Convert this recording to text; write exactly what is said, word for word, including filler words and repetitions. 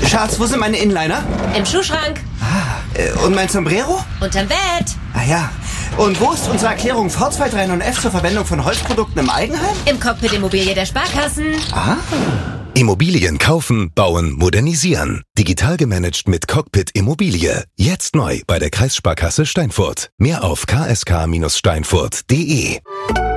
Schatz, wo sind meine Inliner? Im Schuhschrank. Ah, äh, und mein Sombrero? Unterm Bett. Ah ja. Und wo ist unsere Erklärung V zwei drei neun F zur Verwendung von Holzprodukten im Eigenheim? Im Cockpit Immobilie der Sparkassen. Ah. Immobilien kaufen, bauen, modernisieren. Digital gemanagt mit Cockpit Immobilie. Jetzt neu bei der Kreissparkasse Steinfurt. Mehr auf k s k Bindestrich steinfurt punkt d e.